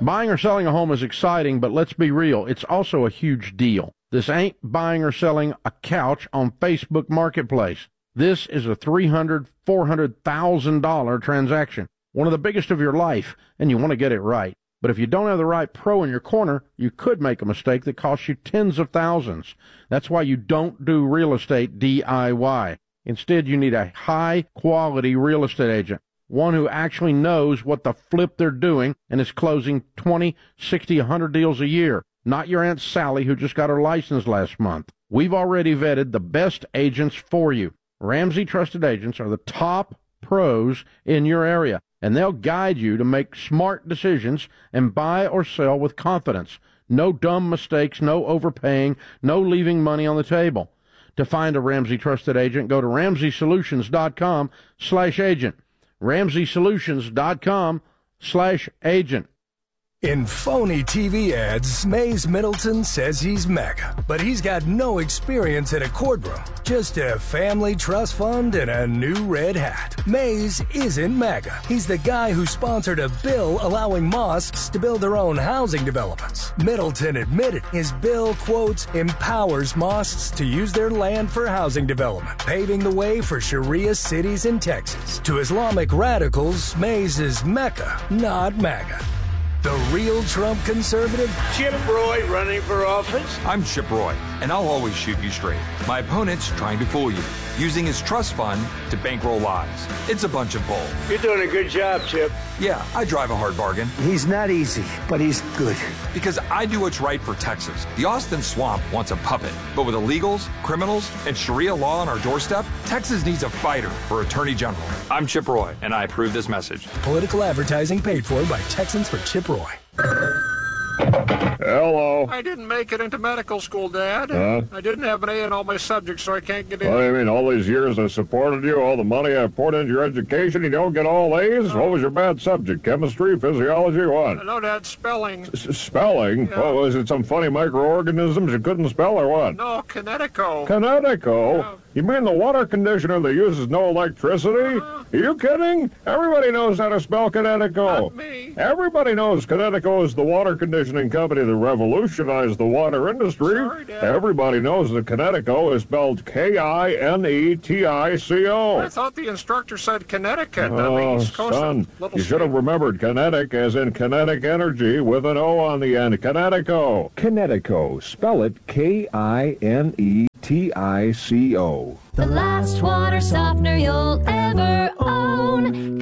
Buying or selling a home is exciting, but let's be real, it's also a huge deal. This ain't buying or selling a couch on Facebook Marketplace. This is a $300,000, $400,000 transaction, one of the biggest of your life, and you want to get it right. But if you don't have the right pro in your corner, you could make a mistake that costs you tens of thousands. That's why you don't do real estate DIY. Instead, you need a high-quality real estate agent, one who actually knows what the flip they're doing and is closing 20, 60, 100 deals a year. Not your Aunt Sally who just got her license last month. We've already vetted the best agents for you. Ramsey Trusted Agents are the top pros in your area, and they'll guide you to make smart decisions and buy or sell with confidence. No dumb mistakes, no overpaying, no leaving money on the table. To find a Ramsey Trusted Agent, go to RamseySolutions.com/agent. RamseySolutions.com/agent. In phony TV ads, Mays Middleton says he's mega, but he's got no experience in a courtroom, just a family trust fund and a new red hat. Mays isn't mega. He's the guy who sponsored a bill allowing mosques to build their own housing developments. Middleton admitted his bill, quotes, empowers mosques to use their land for housing development, paving the way for Sharia cities in Texas. To Islamic radicals, Mays is Mecca, not MAGA. The real Trump conservative? Chip Roy running for office? I'm Chip Roy, and I'll always shoot you straight. My opponent's trying to fool you, using his trust fund to bankroll lies. It's a bunch of bull. You're doing a good job, Chip. Yeah, I drive a hard bargain. He's not easy, but he's good. Because I do what's right for Texas. The Austin Swamp wants a puppet, but with illegals, criminals, and Sharia law on our doorstep, Texas needs a fighter for Attorney General. I'm Chip Roy, and I approve this message. Political advertising paid for by Texans for Chip Roy. Hello. I didn't make it into medical school, Dad. I didn't have an A in all my subjects, so I can't get in. What do you mean, all these years I supported you, all the money I poured into your education, you don't get all A's? What was your bad subject? Chemistry, physiology, what? No, Dad, spelling. Spelling? Yeah. What, was it some funny microorganisms you couldn't spell or what? No, Kinetico. Kinetico? Yeah. You mean the water conditioner that uses no electricity? Are you kidding? Everybody knows how to spell Kinetico. Not me. Everybody knows Kinetico is the water conditioning company that revolutionized the water industry. Sorry, Dad. Everybody knows that Kinetico is spelled Kinetico. I thought the instructor said Connecticut. Oh, East Coast, son, little you should have state. remembered kinetic as in kinetic energy with an O on the end. Kinetico. Kinetico. Spell it Kinetico. The last water softener you'll ever own.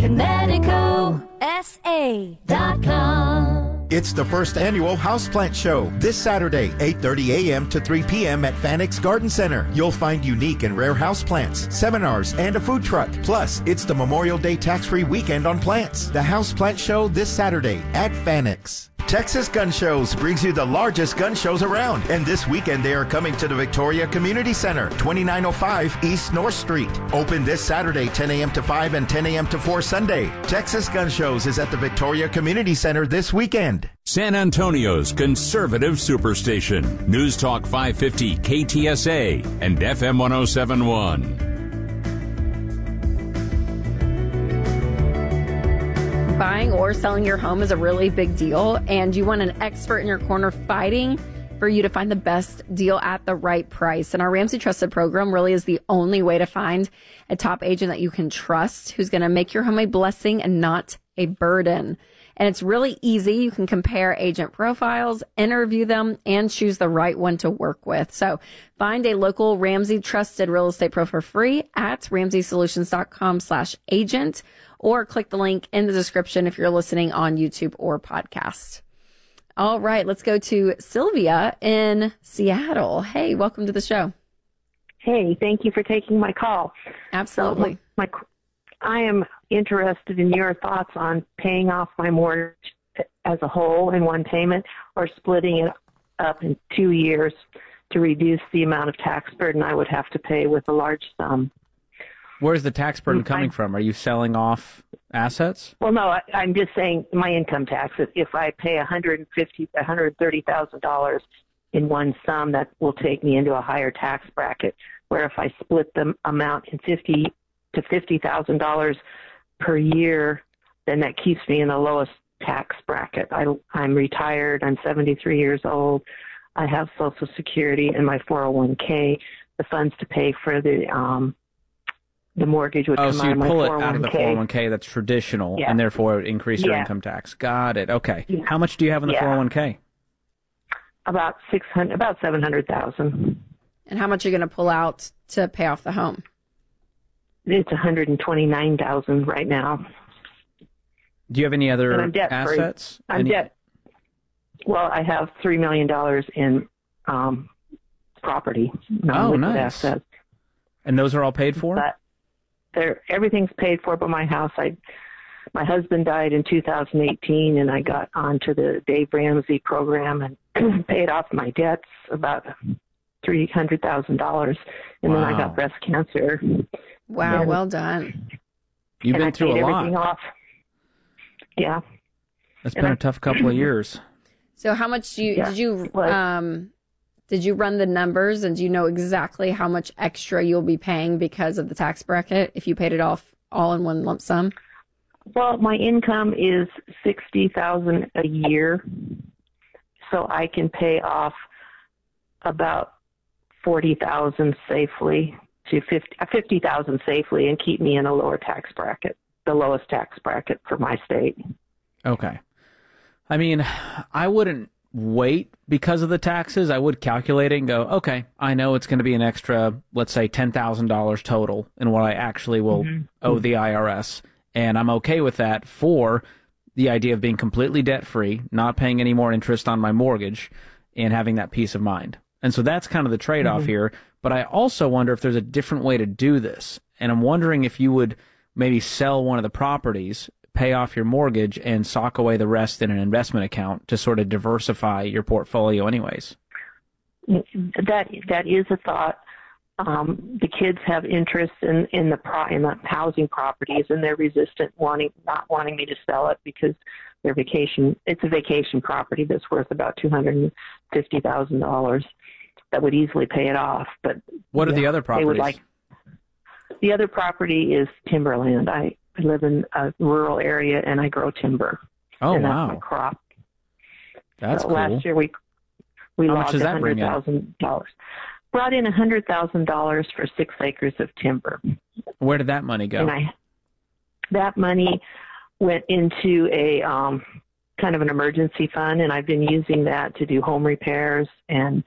KineticoSA.com. It's the first annual Houseplant Show this Saturday, 8:30 a.m. to 3 p.m. at Fanix Garden Center. You'll find unique and rare houseplants, seminars, and a food truck. Plus, it's the Memorial Day tax-free weekend on plants. The Houseplant Show this Saturday at Fanix. Texas Gun Shows brings you the largest gun shows around, and this weekend they are coming to the Victoria Community Center, 2905 East North Street. Open this Saturday, 10 a.m. to 5 and 10 a.m. to 4 Sunday. Texas Gun Shows is at the Victoria Community Center this weekend. San Antonio's conservative superstation, News Talk 550 KTSA and FM 1071. Buying or selling your home is a really big deal, and you want an expert in your corner fighting for you to find the best deal at the right price. And our Ramsey Trusted program really is the only way to find a top agent that you can trust who's going to make your home a blessing and not a burden. And it's really easy. You can compare agent profiles, interview them, and choose the right one to work with. So find a local Ramsey Trusted real estate pro for free at RamseySolutions.com/agent, or click the link in the description if you're listening on YouTube or podcast. All right, let's go to Sylvia in Seattle. Hey, welcome to the show. Hey, thank you for taking my call. Absolutely. I am interested in your thoughts on paying off my mortgage as a whole in one payment or splitting it up in 2 years to reduce the amount of tax burden I would have to pay with a large sum. Where's the tax burden coming from? Are you selling off assets? Well, no, I'm just saying my income tax. If I pay $130,000 in one sum, that will take me into a higher tax bracket. Where if I split the amount in $50,000 per year, then that keeps me in the lowest tax bracket. I'm retired. I'm 73 years old. I have Social Security and my 401k. The funds to pay for the mortgage would come so out you of my 401k. pull it out of the 401k that's traditional, and therefore it would increase your income tax. Got it. Okay. Yeah. How much do you have in the 401k? About $700,000. And how much are you going to pull out to pay off the home? It's $129,000 right now. Do you have any other I'm assets? I'm debt. Well, I have $3 million in property. Nice. Assets. And those are all paid for? But everything's paid for by my house. My husband died in 2018, and I got onto the Dave Ramsey program and paid off my debts, about $300,000, and then I got breast cancer. Wow, and, well done. You've been through a lot. Everything off. Yeah. It's been a tough couple of years. So how much did you run the numbers, and do you know exactly how much extra you'll be paying because of the tax bracket if you paid it off all in one lump sum? Well, my income is $60,000 a year, so I can pay off about $40,000 safely to $50,000 safely, and keep me in a lower tax bracket, the lowest tax bracket for my state. Okay. I mean, I wouldn't wait because of the taxes. I would calculate it and go, okay, I know it's going to be an extra, let's say $10,000 total in what I actually will owe the IRS. And I'm okay with that for the idea of being completely debt-free, not paying any more interest on my mortgage, and having that peace of mind. And so that's kind of the trade-off here. But I also wonder if there's a different way to do this. And I'm wondering if you would maybe sell one of the properties, pay off your mortgage, and sock away the rest in an investment account to sort of diversify your portfolio anyways. That is a thought. The kids have interest in the housing properties, and they're resistant, not wanting me to sell it because it's a vacation property that's worth about $250,000 that would easily pay it off. But what are the other properties? The other property is timberland. I live in a rural area, and I grow timber. Oh, and wow. That's my crop. That's cool. Last year we logged $100,000. Brought in $100,000 for 6 acres of timber. Where did that money go? And that money went into a kind of an emergency fund, and I've been using that to do home repairs and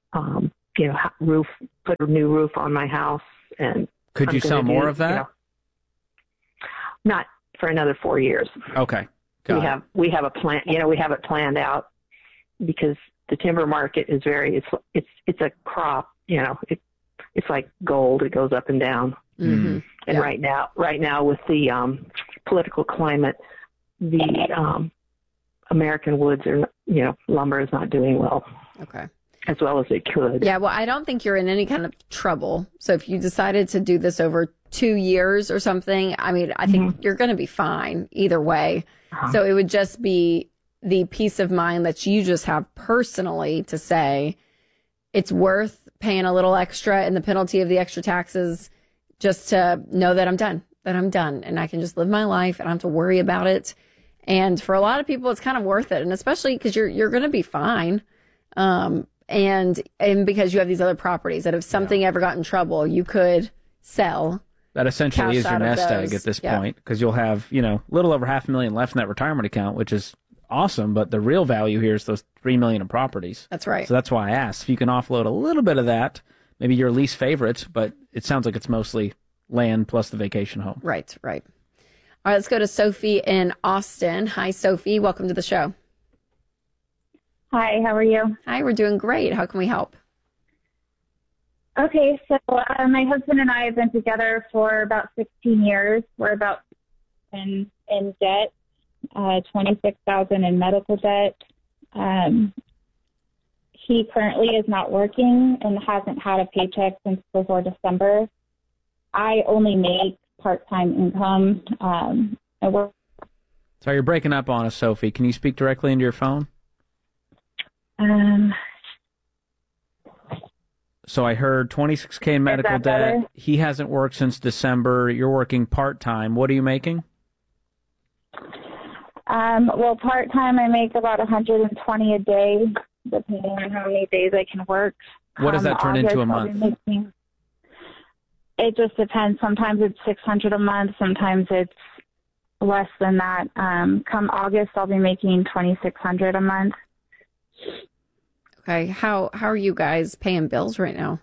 put a new roof on my house. And could you sell more of that? Not for another 4 years. Okay. We have a plan. We have it planned out because the timber market is it's a crop. It's like gold. It goes up and down. Mm-hmm. And right now with the political climate, the American woods lumber is not doing well. Okay. As well as it could. Yeah, well, I don't think you're in any kind of trouble. So if you decided to do this over 2 years or something, I mean, I think you're going to be fine either way. So it would just be the peace of mind that you just have personally to say it's worth paying a little extra in the penalty of the extra taxes just to know that I'm done, and I can just live my life and I don't have to worry about it. And for a lot of people, it's kind of worth it. And especially because you're going to be fine. And because you have these other properties that if something ever got in trouble, you could sell. That essentially is your nest egg at this point, because you'll have, little over $500,000 left in that retirement account, which is awesome. But the real value here is those $3 million in properties. That's right. So that's why I asked if you can offload a little bit of that, maybe your least favorite, but it sounds like it's mostly land plus the vacation home. Right. All right, let's go to Sophie in Austin. Hi, Sophie. Welcome to the show. Hi, how are you? Hi, we're doing great. How can we help? Okay, so my husband and I have been together for about 16 years. We're about in debt, $26,000 in medical debt. He currently is not working and hasn't had a paycheck since before December. I only make part-time income. Sorry, you're breaking up on us, Sophie. Can you speak directly into your phone? So I heard $26,000 in medical debt. Better? He hasn't worked since December. You're working part-time. What are you making? Well, part-time I make about $120 a day, depending on how many days I can work. What does that turn into a month? It just depends. Sometimes it's $600 a month. Sometimes it's less than that. Come August, I'll be making $2,600 a month. Okay. How are you guys paying bills right now?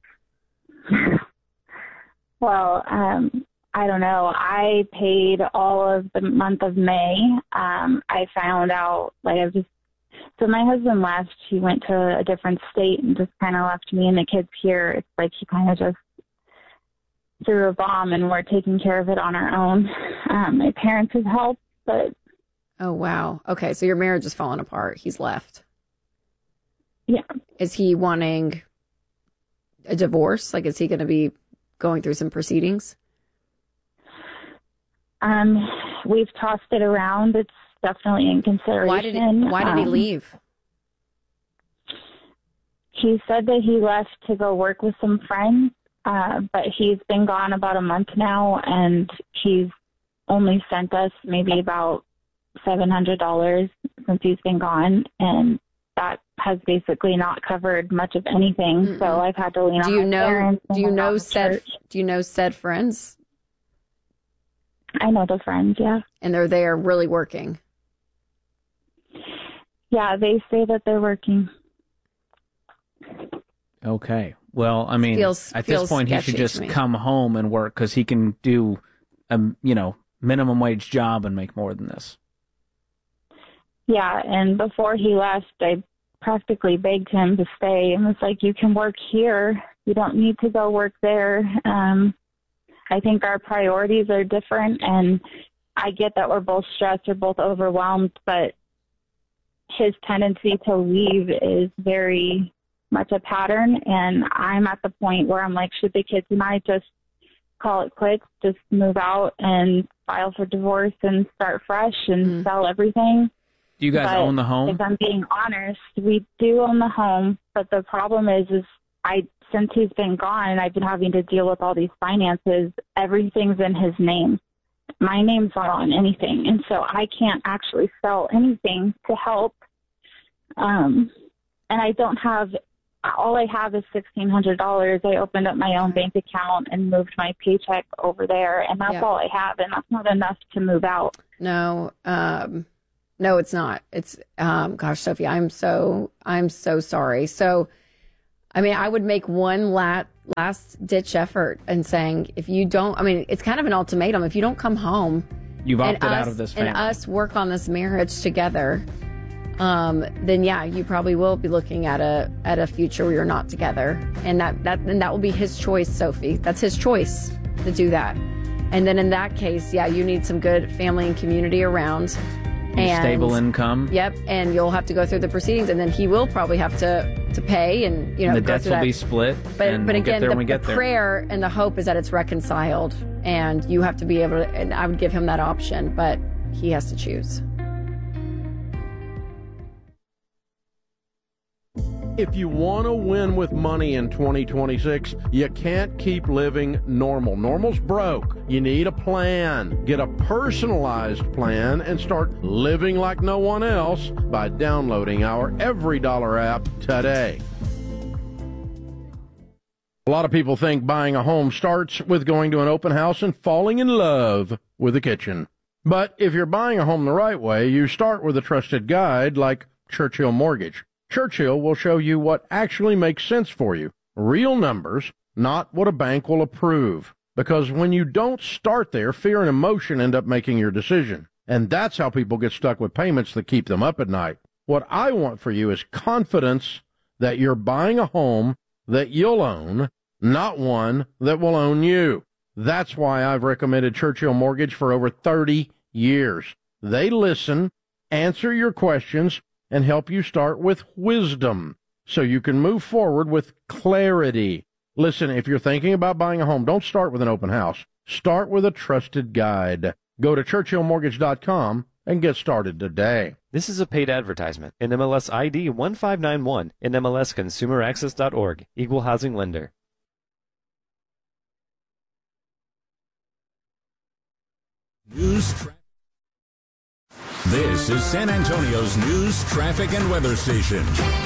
Well, I don't know. I paid all of the month of May. I found out, so my husband left. He went to a different state and just kind of left me and the kids here. It's like he kind of just threw a bomb and we're taking care of it on our own. My parents have helped, but... Oh, wow. Okay, so your marriage is falling apart. He's left. Yeah. Is he wanting a divorce? Is he going to be going through some proceedings? We've tossed it around. It's definitely in consideration. Why did he leave? He said that he left to go work with some friends, but he's been gone about a month now, and he's only sent us maybe about $700 since he's been gone, and that has basically not covered much of anything. Mm-mm. So I've had to lean on my parents. Do you know said friends? I know the friends, yeah. And they're there really working? Yeah, they say that they're working. Okay. Well, I mean, at this point, he should just come home and work because he can do a, minimum wage job and make more than this. Yeah, and before he left, I practically begged him to stay. And it's like, you can work here. You don't need to go work there. I think our priorities are different, and I get that we're both stressed, we're both overwhelmed, but his tendency to leave is very much a pattern, and I'm at the point where I'm like, should the kids and I just call it quits, just move out and file for divorce and start fresh and sell everything? Do you guys own the home? If I'm being honest, we do own the home, but the problem is since he's been gone, I've been having to deal with all these finances. Everything's in his name. My name's not on anything, and so I can't actually sell anything to help. And I don't have, all I have is $1,600. I opened up my own bank account and moved my paycheck over there, and that's all I have, and that's not enough to move out. No, it's not. It's, gosh, Sophie, I'm so sorry. So, I mean, I would make one last ditch effort and saying, if you don't, I mean, it's kind of an ultimatum. If you don't come home, you've opted out of this family, and us work on this marriage together, then yeah, you probably will be looking at a future where you're not together, and that will be his choice, Sophie. That's his choice to do that. And then in that case, yeah, you need some good family and community around. And stable income. Yep, and you'll have to go through the proceedings, and then he will probably have to pay, and and the debts will be split. But again, the prayer and the hope is that it's reconciled, and you have to be able to. And I would give him that option, but he has to choose. If you want to win with money in 2026, you can't keep living normal. Normal's broke. You need a plan. Get a personalized plan and start living like no one else by downloading our EveryDollar app today. A lot of people think buying a home starts with going to an open house and falling in love with a kitchen. But if you're buying a home the right way, you start with a trusted guide like Churchill Mortgage. Churchill will show you what actually makes sense for you. Real numbers, not what a bank will approve. Because when you don't start there, fear and emotion end up making your decision. And that's how people get stuck with payments that keep them up at night. What I want for you is confidence that you're buying a home that you'll own, not one that will own you. That's why I've recommended Churchill Mortgage for over 30 years. They listen, answer your questions, and help you start with wisdom so you can move forward with clarity. Listen, if you're thinking about buying a home, don't start with an open house. Start with a trusted guide. Go to ChurchillMortgage.com and get started today. This is a paid advertisement. NMLS ID 1591, NMLSConsumerAccess.org, Equal Housing Lender. This is San Antonio's news, traffic, and weather station.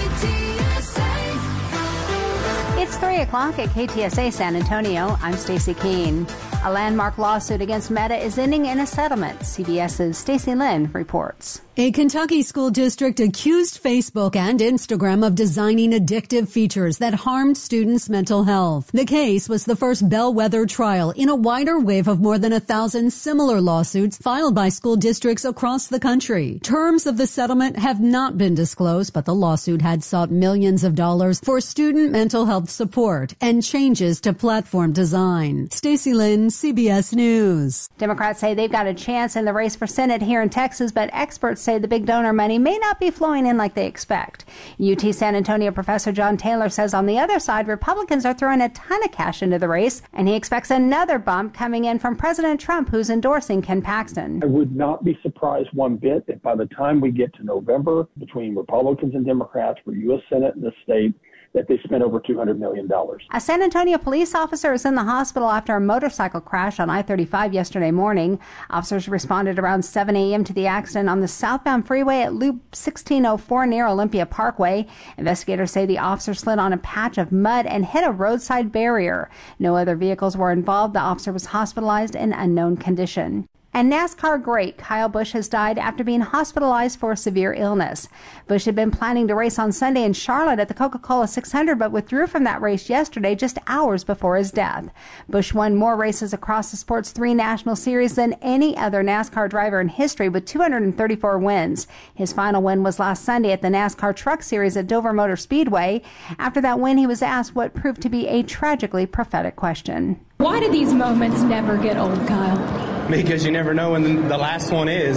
It's 3 o'clock at KTSA San Antonio. I'm Stacey Keene. A landmark lawsuit against Meta is ending in a settlement. CBS's Stacey Lynn reports. A Kentucky school district accused Facebook and Instagram of designing addictive features that harmed students' mental health. The case was the first bellwether trial in a wider wave of more than 1,000 similar lawsuits filed by school districts across the country. Terms of the settlement have not been disclosed, but the lawsuit had sought millions of dollars for student mental health support and changes to platform design. Stacey Lynn, CBS News. Democrats say they've got a chance in the race for Senate here in Texas, but experts say the big donor money may not be flowing in like they expect. UT San Antonio professor John Taylor says on the other side, Republicans are throwing a ton of cash into the race, and he expects another bump coming in from President Trump, who's endorsing Ken Paxton. I would not be surprised one bit if by the time we get to November, between Republicans and Democrats for U.S. Senate and the state, that they spent over $200 million. A San Antonio police officer is in the hospital after a motorcycle crash on I-35 yesterday morning. Officers responded around 7 a.m. to the accident on the southbound freeway at Loop 1604 near Olympia Parkway. Investigators say the officer slid on a patch of mud and hit a roadside barrier. No other vehicles were involved. The officer was hospitalized in unknown condition. And NASCAR great Kyle Busch has died after being hospitalized for severe illness. Busch had been planning to race on Sunday in Charlotte at the Coca-Cola 600, but withdrew from that race yesterday just hours before his death. Busch won more races across the sport's 3 national series than any other NASCAR driver in history, with 234 wins. His final win was last Sunday at the NASCAR Truck Series at Dover Motor Speedway. After that win, he was asked what proved to be a tragically prophetic question. Why do these moments never get old, Kyle? Because you never know when the last one is.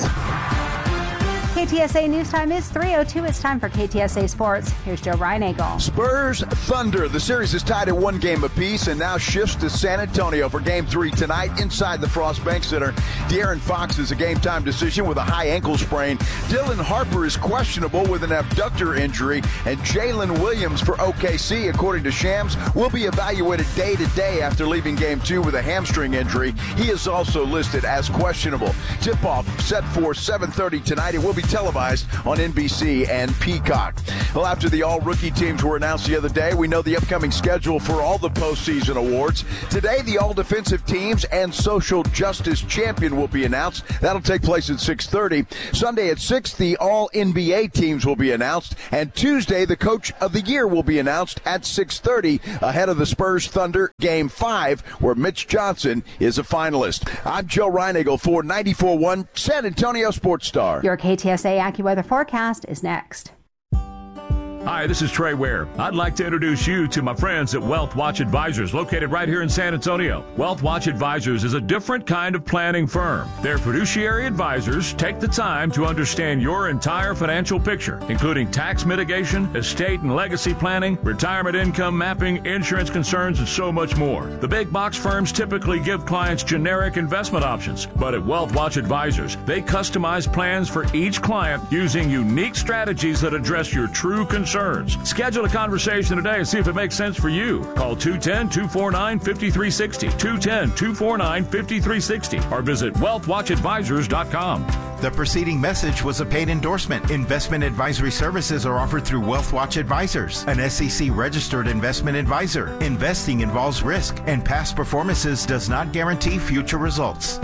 KTSA News Time is 3:02. It's time for KTSA Sports. Here's Joe Reinagle. Spurs Thunder. The series is tied at 1 game apiece and now shifts to San Antonio for Game 3 tonight inside the Frost Bank Center. De'Aaron Fox is a game-time decision with a high ankle sprain. Dylan Harper is questionable with an abductor injury. And Jalen Williams for OKC, according to Shams, will be evaluated day-to-day after leaving Game 2 with a hamstring injury. He is also listed as questionable. Tip-off set for 7:30 tonight. It will be televised on NBC and Peacock. Well, after the all-rookie teams were announced the other day, we know the upcoming schedule for all the postseason awards. Today, the all-defensive teams and social justice champion will be announced. That'll take place at 6:30. Sunday at 6, the all-NBA teams will be announced. And Tuesday, the coach of the year will be announced at 6:30 ahead of the Spurs Thunder Game 5, where Mitch Johnson is a finalist. I'm Joe Reinagle for 94.1 San Antonio Sports Star. Your KTSA AccuWeather forecast is next. Hi, this is Trey Ware. I'd like to introduce you to my friends at Wealth Watch Advisors, located right here in San Antonio. Wealth Watch Advisors is a different kind of planning firm. Their fiduciary advisors take the time to understand your entire financial picture, including tax mitigation, estate and legacy planning, retirement income mapping, insurance concerns, and so much more. The big box firms typically give clients generic investment options, but at Wealth Watch Advisors, they customize plans for each client using unique strategies that address your true concerns. Schedule a conversation today and see if it makes sense for you. Call 210-249-5360, 210-249-5360, or visit wealthwatchadvisors.com. The preceding message was a paid endorsement. Investment advisory services are offered through Wealth Watch Advisors, an SEC-registered investment advisor. Investing involves risk, and past performances does not guarantee future results.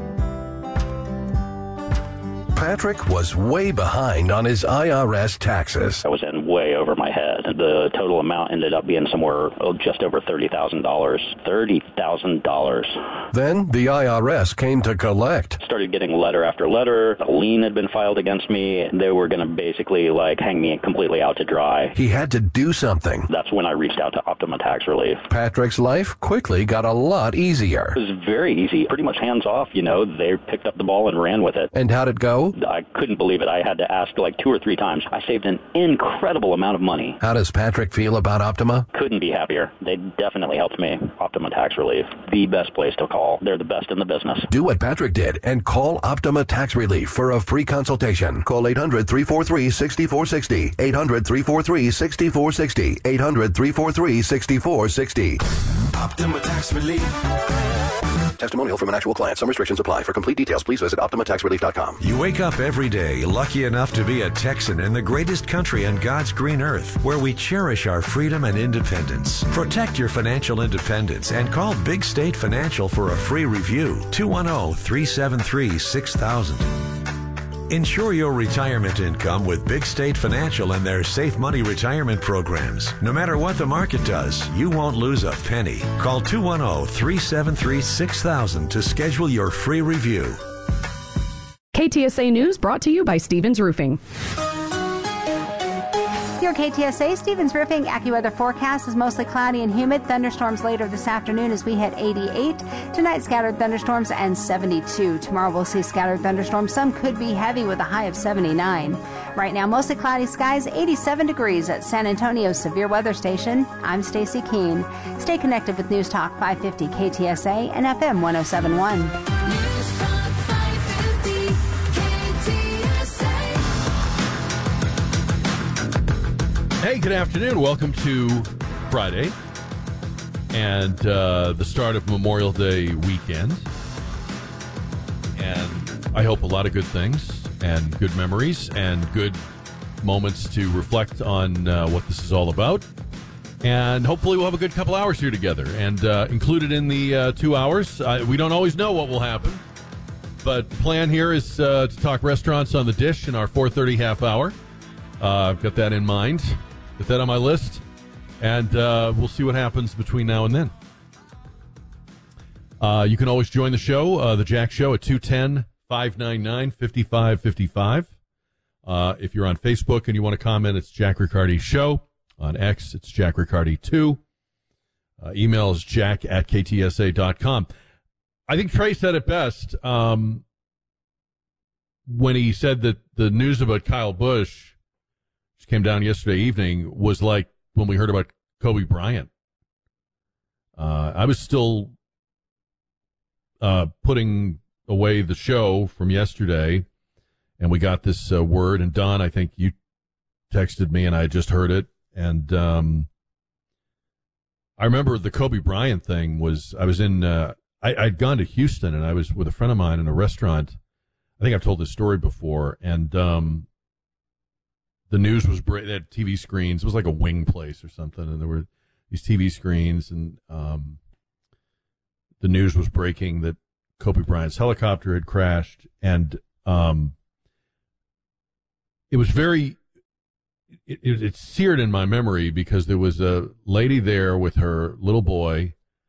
Patrick was way behind on his IRS taxes. I was in way over my head. The total amount ended up being somewhere just over $30,000. $30,000. Then the IRS came to collect. Started getting letter after letter. A lien had been filed against me. They were going to basically hang me completely out to dry. He had to do something. That's when I reached out to Optima Tax Relief. Patrick's life quickly got a lot easier. It was very easy. Pretty much hands off, They picked up the ball and ran with it. And how'd it go? I couldn't believe it. I had to ask 2 or 3 times. I saved an incredible amount of money. How does Patrick feel about Optima? Couldn't be happier. They definitely helped me. Optima Tax Relief, the best place to call. They're the best in the business. Do what Patrick did and call Optima Tax Relief for a free consultation. Call 800-343-6460. 800-343-6460. 800-343-6460. Optima Tax Relief. Testimonial from an actual client. Some restrictions apply. For complete details, please visit OptimaTaxRelief.com. You wake up every day lucky enough to be a Texan in the greatest country on God's green earth, where we cherish our freedom and independence. Protect your financial independence and call Big State Financial for a free review. 210-373-6000. Ensure your retirement income with Big State Financial and their Safe Money retirement programs. No matter what the market does, you won't lose a penny. Call 210-373-6000 to schedule your free review. KTSA News brought to you by Stevens Roofing. Your KTSA Stevens Roofing AccuWeather forecast is mostly cloudy and humid. Thunderstorms later this afternoon as we hit 88. Tonight, scattered thunderstorms and 72. Tomorrow, we'll see scattered thunderstorms. Some could be heavy with a high of 79. Right now, mostly cloudy skies, 87 degrees at San Antonio's Severe Weather Station. I'm Stacy Keene. Stay connected with News Talk 550 KTSA and FM 1071. Hey, good afternoon. Welcome to Friday and the start of Memorial Day weekend. And I hope a lot of good things and good memories and good moments to reflect on what this is all about. And hopefully we'll have a good couple hours here together. And included in the 2 hours, we don't always know what will happen. But the plan here is to talk restaurants on the dish in our 4:30 half hour. I've got that in mind. Get that on my list, and we'll see what happens between now and then. You can always join the show, The Jack Show, at 210-599-5555. If you're on Facebook and you want to comment, it's Jack Riccardi Show. On X, it's Jack Riccardi 2. Email is jack@ktsa.com. I think Trey said it best when he said that the news about Kyle Busch came down yesterday evening was like when we heard about Kobe Bryant. I was still putting away the show from yesterday, and we got this word. And Don, I think you texted me, and I just heard it. And I remember the Kobe Bryant thing was I was in. I'd gone to Houston, and I was with a friend of mine in a restaurant. I think I've told this story before, and the news was they had TV screens. It was like a wing place or something, and there were these TV screens, and the news was breaking that Kobe Bryant's helicopter had crashed, and it was very. It seared in my memory because there was a lady there with her little boy,